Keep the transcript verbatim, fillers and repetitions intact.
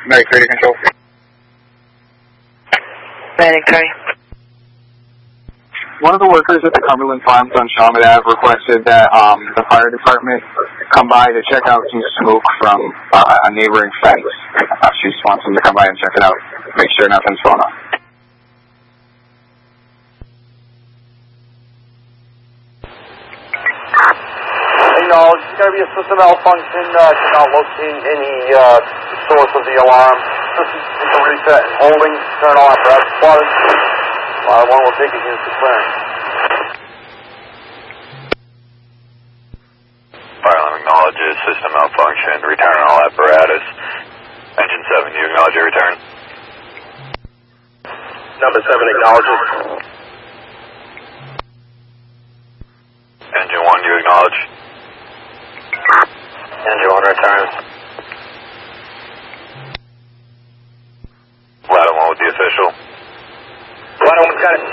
Medic three to control. Medic three. One of the workers at the Cumberland Farms on Chalmette Avenue requested that um, the fire department come by to check out some smoke from uh, a neighboring fence. Uh, she just wants them to come by and check it out, make sure nothing's going on. Hey, y'all, it's going to be a system malfunction. Uh, cannot locate any uh, source of the alarm. System is reset and holding. Turn on apparatus spotted. Uh, one will take it unit to clearance. Fire alarm acknowledges system malfunction. Return all apparatus. Engine seven, do you acknowledge your return? Number seven acknowledges. Engine one, do you acknowledge? Engine one returns. Ladder one with the official. Ladder one's got it.